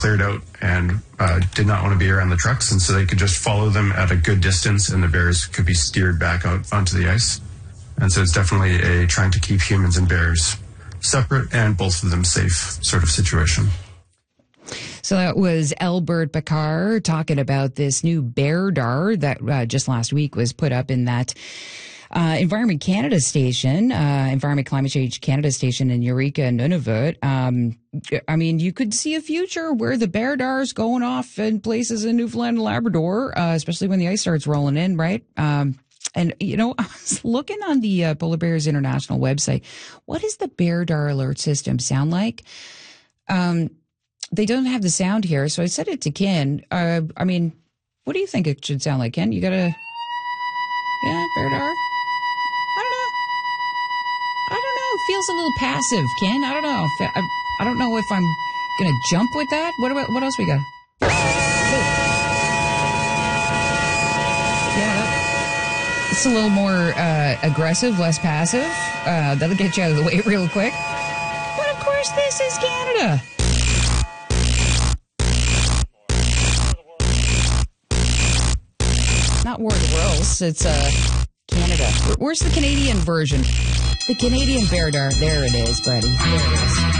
cleared out and did not want to be around the trucks, and so they could just follow them at a good distance, and the bears could be steered back out onto the ice. And so it's definitely a trying to keep humans and bears separate and both of them safe sort of situation. So that was Albert Picard talking about this new BEARDAR that just last week was put up in that Environment Canada station, Environment Climate Change Canada station in Eureka, Nunavut. I mean, you could see a future where the BEARDAR's going off in places in Newfoundland and Labrador, especially when the ice starts rolling in, right? And, you know, I was looking on the Polar Bears International website. What does the BEARDAR alert system sound like? They don't have the sound here, so I said it to Ken. I mean, what do you think it should sound like, Ken? You got a... Yeah, BEARDAR? I don't know. It feels a little passive, Ken. I don't know. I don't know if I'm going to jump with that. What else we got? Yeah, it's a little more aggressive, less passive. That'll get you out of the way real quick. But of course, this is Canada. Not War of the Worlds. It's Canada. Where's the Canadian version? The Canadian BEARDAR. There it is, buddy. There it is.